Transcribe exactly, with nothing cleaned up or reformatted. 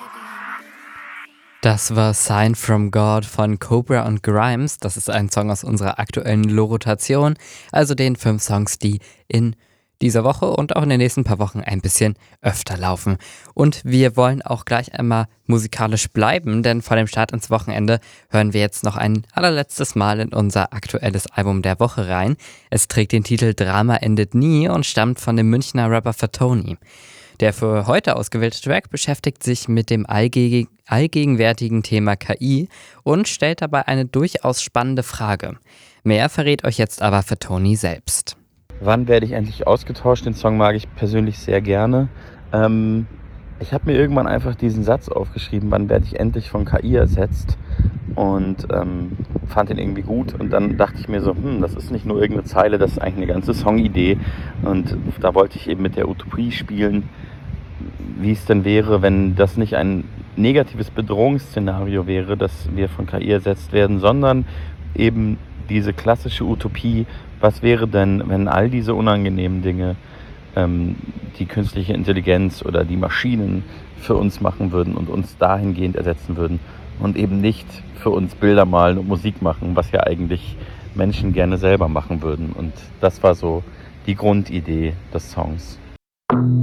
Das war Sign from God von Cobra und Grimes. Das ist ein Song aus unserer aktuellen Lo-Rotation, also den fünf Songs, die in dieser Woche und auch in den nächsten paar Wochen ein bisschen öfter laufen. Und wir wollen auch gleich einmal musikalisch bleiben, denn vor dem Start ins Wochenende hören wir jetzt noch ein allerletztes Mal in unser aktuelles Album der Woche rein. Es trägt den Titel Drama endet nie und stammt von dem Münchner Rapper Fatoni. Der für heute ausgewählte Track beschäftigt sich mit dem allgeg- allgegenwärtigen Thema K I und stellt dabei eine durchaus spannende Frage. Mehr verrät euch jetzt aber Fatoni selbst. Wann werde ich endlich ausgetauscht? Den Song mag ich persönlich sehr gerne. Ähm, ich habe mir irgendwann einfach diesen Satz aufgeschrieben, wann werde ich endlich von K I ersetzt? Und ähm, fand den irgendwie gut. Und dann dachte ich mir so, hm, das ist nicht nur irgendeine Zeile, das ist eigentlich eine ganze Songidee. Und da wollte ich eben mit der Utopie spielen, wie es denn wäre, wenn das nicht ein negatives Bedrohungsszenario wäre, dass wir von K I ersetzt werden, sondern eben diese klassische Utopie. Was wäre denn, wenn all diese unangenehmen Dinge ähm, die künstliche Intelligenz oder die Maschinen für uns machen würden und uns dahingehend ersetzen würden und eben nicht für uns Bilder malen und Musik machen, was ja eigentlich Menschen gerne selber machen würden. Und das war so die Grundidee des Songs.